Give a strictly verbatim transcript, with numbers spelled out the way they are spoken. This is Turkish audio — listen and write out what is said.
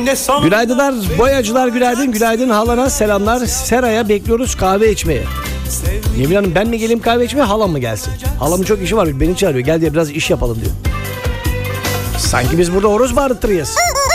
Günaydınlar boyacılar, günaydın. Günaydın halana selamlar. Sera'ya bekliyoruz kahve içmeye. Nevin Hanım, ben mi geleyim kahve içmeye, halam mı gelsin? Halamın çok işi var, beni çağırıyor. Gel diye biraz iş yapalım diyor. Sanki biz burada horoz bağırttırıyız.